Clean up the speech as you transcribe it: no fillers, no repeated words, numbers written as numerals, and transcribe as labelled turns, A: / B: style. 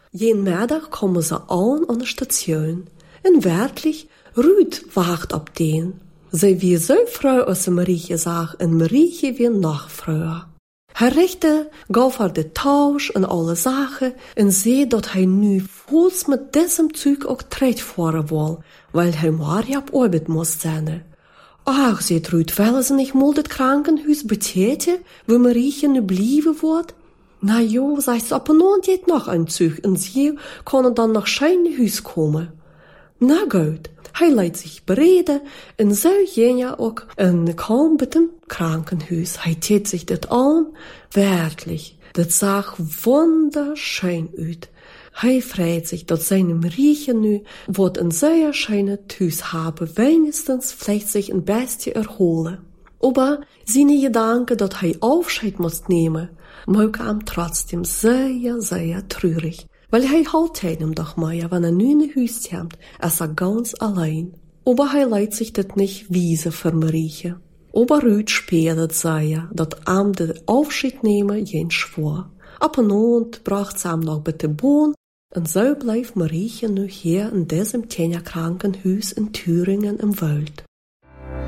A: Jeden Middag komen ze aan de station. En werkelijk, Ruud wacht op den. Zij wie zo vroeg als ze Marietje zag en Marietje weer nog vroeger. Hij richtte gaf haar de tausch en alle zaken en zei dat hij nu vols met diesem Zeug ook treed voeren wil, weil hij morgen op arbeid moest zijn. Ach, zei Ruud, willen ze niet mal het krankenhuis betätigen, wo Marietje nu blijven wordt? Na jo, zegt ze, op een oond jeet nog een Zeug en ze kunnen dan nog schijn huis komen. Na goed, hij liet zich bereden en zo ging hij ook en kwam bij het krankenhuis. Hij deed zich dit aan, werkelijk. Dat zag wunderschön uit. Hij freut sich, dat zijn Marietje nu wordt een zeer schöne thuis hebben, wenigstens vielleicht sich een beetje erholen. Aber seine Gedanken, dat hij Aufschied moest nemen, maakten hem trotzdem sehr, sehr traurig. Weil hij houdt hem doch mehr, wenn nu in huis komt, als ganz allein. Aber hij leidt sich dat nicht wiese für Marietje. Aber Ruud speelde sehr, dat am de Aufschied nemen geen schwor. Op een oond bracht ze hem nog bij de boon, en zo blijft Marietje nu hier in diesem kleinen Krankenhuis in Thüringen im Wald.